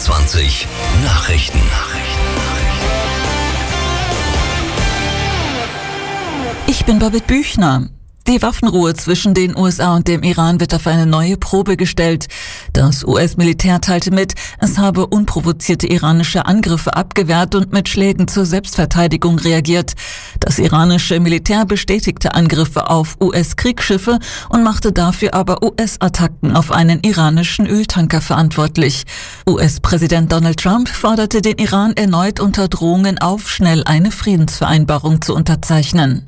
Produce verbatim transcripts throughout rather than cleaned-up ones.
einundzwanzig Nachrichten. Ich bin Babette Büchner. Die Waffenruhe zwischen den U S A und dem Iran wird auf eine neue Probe gestellt. Das U S-Militär teilte mit, es habe unprovozierte iranische Angriffe abgewehrt und mit Schlägen zur Selbstverteidigung reagiert. Das iranische Militär bestätigte Angriffe auf U S-Kriegsschiffe und machte dafür aber U S-Attacken auf einen iranischen Öltanker verantwortlich. U S-Präsident Donald Trump forderte den Iran erneut unter Drohungen auf, schnell eine Friedensvereinbarung zu unterzeichnen.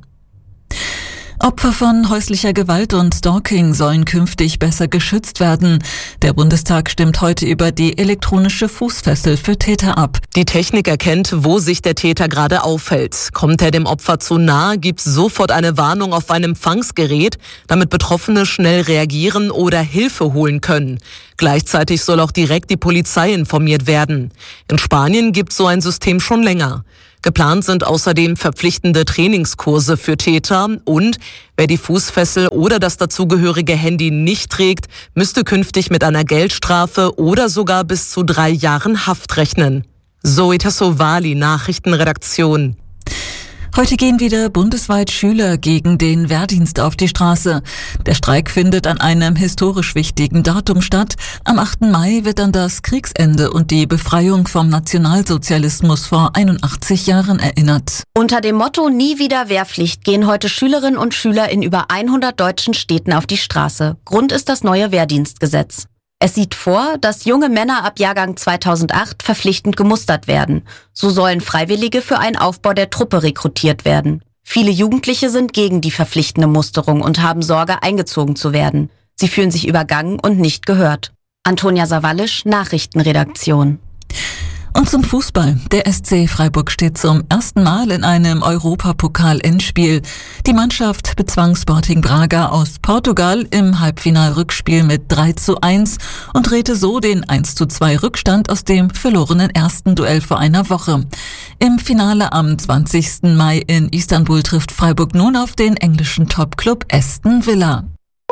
Opfer von häuslicher Gewalt und Stalking sollen künftig besser geschützt werden. Der Bundestag stimmt heute über die elektronische Fußfessel für Täter ab. Die Technik erkennt, wo sich der Täter gerade aufhält. Kommt er dem Opfer zu nahe, gibt es sofort eine Warnung auf ein Empfangsgerät, damit Betroffene schnell reagieren oder Hilfe holen können. Gleichzeitig soll auch direkt die Polizei informiert werden. In Spanien gibt es so ein System schon länger. Geplant sind außerdem verpflichtende Trainingskurse für Täter und wer die Fußfessel oder das dazugehörige Handy nicht trägt, müsste künftig mit einer Geldstrafe oder sogar bis zu drei Jahren Haft rechnen. Zoe Tassovali, Nachrichtenredaktion. Heute gehen wieder bundesweit Schüler gegen den Wehrdienst auf die Straße. Der Streik findet an einem historisch wichtigen Datum statt. Am achten Mai wird an das Kriegsende und die Befreiung vom Nationalsozialismus vor einundachtzig Jahren erinnert. Unter dem Motto Nie wieder Wehrpflicht gehen heute Schülerinnen und Schüler in über hundert deutschen Städten auf die Straße. Grund ist das neue Wehrdienstgesetz. Es sieht vor, dass junge Männer ab Jahrgang zweitausendacht verpflichtend gemustert werden. So sollen Freiwillige für einen Aufbau der Truppe rekrutiert werden. Viele Jugendliche sind gegen die verpflichtende Musterung und haben Sorge, eingezogen zu werden. Sie fühlen sich übergangen und nicht gehört. Antonia Sawallisch, Nachrichtenredaktion. Und zum Fußball. Der S C Freiburg steht zum ersten Mal in einem Europapokal-Endspiel. Die Mannschaft bezwang Sporting Braga aus Portugal im Halbfinal-Rückspiel mit drei zu eins und drehte so den eins zu zwei Rückstand aus dem verlorenen ersten Duell vor einer Woche. Im Finale am zwanzigsten Mai in Istanbul trifft Freiburg nun auf den englischen Topclub Aston Villa.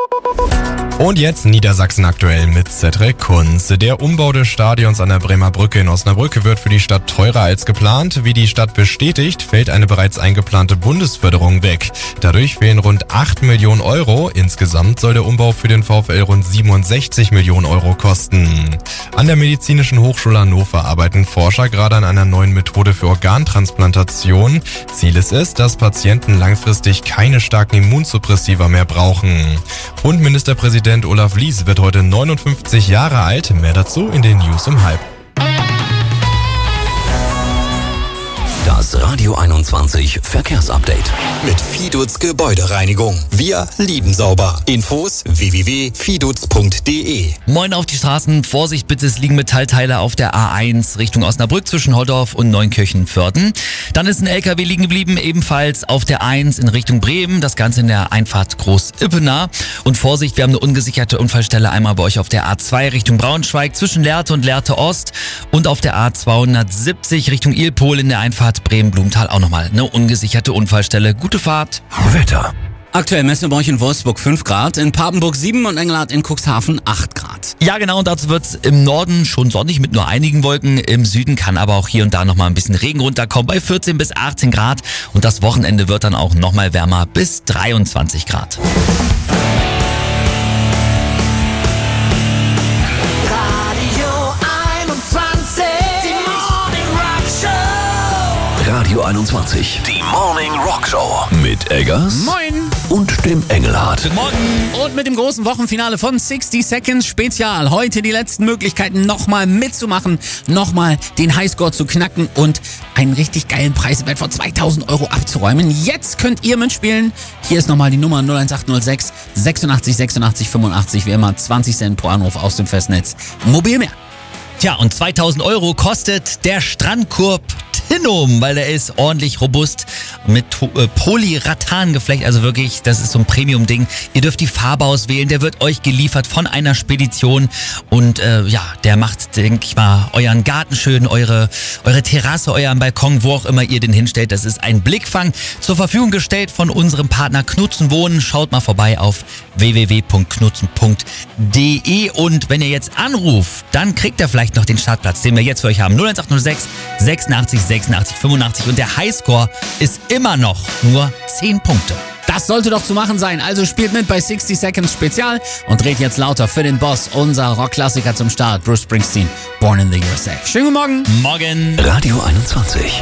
Und jetzt Niedersachsen aktuell mit Cedric Kunz. Der Umbau des Stadions an der Bremer Brücke in Osnabrück wird für die Stadt teurer als geplant. Wie die Stadt bestätigt, fällt eine bereits eingeplante Bundesförderung weg. Dadurch fehlen rund acht Millionen Euro. Insgesamt soll der Umbau für den VfL rund siebenundsechzig Millionen Euro kosten. An der Medizinischen Hochschule Hannover arbeiten Forscher gerade an einer neuen Methode für Organtransplantation. Ziel ist es, dass Patienten langfristig keine starken Immunsuppressiva mehr brauchen. Und Ministerpräsident Olaf Lies wird heute neunundfünfzig Jahre alt. Mehr dazu in den News um halb. Das Radio einundzwanzig Verkehrsupdate. Mit Fidutz Gebäudereinigung. Wir lieben sauber. Infos w w w punkt fidutz punkt d e. Moin auf die Straßen. Vorsicht bitte, es liegen Metallteile auf der A eins Richtung Osnabrück zwischen Holdorf und Neunkirchen-Vörden. Dann ist ein L K W liegen geblieben, ebenfalls auf der eins in Richtung Bremen. Das Ganze in der Einfahrt Groß-Ippenah. Und Vorsicht, wir haben eine ungesicherte Unfallstelle einmal bei euch auf der A zwei Richtung Braunschweig zwischen Lehrte und Lehrte Ost. Und auf der A zweihundertsiebzig Richtung Ilpol in der Einfahrt Bremen-Blumenthal auch nochmal eine ungesicherte Unfallstelle. Gute Fahrt. Wetter. Aktuell messen wir euch in Wolfsburg fünf Grad, in Papenburg sieben und Engelhardt in Cuxhaven acht Grad. Ja genau, und dazu wird's im Norden schon sonnig mit nur einigen Wolken. Im Süden kann aber auch hier und da nochmal ein bisschen Regen runterkommen bei vierzehn bis achtzehn Grad. Und das Wochenende wird dann auch nochmal wärmer bis dreiundzwanzig Grad. Radio einundzwanzig, die Morning Rock Show mit Eggers Moin! und dem Engelhardt. Guten Morgen! Und mit dem großen Wochenfinale von sixty Seconds Spezial. Heute die letzten Möglichkeiten, nochmal mitzumachen, nochmal den Highscore zu knacken und einen richtig geilen Preiswert von zweitausend Euro abzuräumen. Jetzt könnt ihr mitspielen. Hier ist nochmal die Nummer null eins acht null sechs sechsundachtzig sechsundachtzig fünfundachtzig. Wie immer zwanzig Cent pro Anruf aus dem Festnetz. Mobil mehr. Tja, und zweitausend Euro kostet der Strandkorb Platinum, weil er ist ordentlich robust mit äh, Polyrathan-Geflecht. Also wirklich, das ist so ein Premium-Ding. Ihr dürft die Farbe auswählen. Der wird euch geliefert von einer Spedition. Und äh, ja, der macht, denke ich mal, euren Garten schön, eure, eure Terrasse, euren Balkon, wo auch immer ihr den hinstellt. Das ist ein Blickfang, zur Verfügung gestellt von unserem Partner Knutzen Wohnen. Schaut mal vorbei auf w w w punkt knutzen punkt d e. Und wenn ihr jetzt anruft, dann kriegt ihr vielleicht noch den Startplatz, den wir jetzt für euch haben. null eins acht null sechs sechsundachtzig sechsundachtzig fünfundachtzig. Und der Highscore ist immer noch nur zehn Punkte. Das sollte doch zu machen sein. Also spielt mit bei sixty Seconds Spezial und dreht jetzt lauter für den Boss. Unser Rockklassiker zum Start. Bruce Springsteen, Born in the U S A. Schönen guten Morgen. Morgen. Radio einundzwanzig.